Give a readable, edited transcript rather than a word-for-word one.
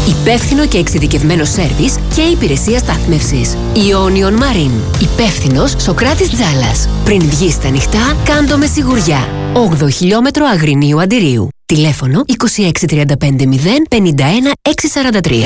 Υπεύθυνο και εξειδικευμένο σέρβις και υπηρεσία στάθμευσης. Ionion Marine. Υπεύθυνος Σωκράτης Τζάλας. Πριν βγεις στα νυχτά, κάντο με σιγουριά. 8ο χιλιόμετρο Αγρινίου Αντιρίου. Τηλέφωνο 26 35 0 51 643.